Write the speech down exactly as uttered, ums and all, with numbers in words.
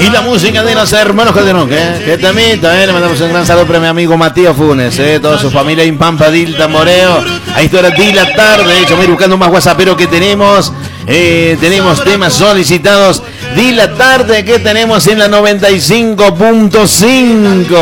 Y la música de los hermanos Calderón, ¿eh? Que también, también le mandamos un gran saludo para mi amigo Matías Funes, ¿eh? Toda su familia en Pampa, Dilta, Moreo. Ahí está, la tarde. De hecho, voy buscando más WhatsAppero que tenemos. Eh, tenemos temas solicitados. Di la tarde que tenemos en la noventa y cinco punto cinco.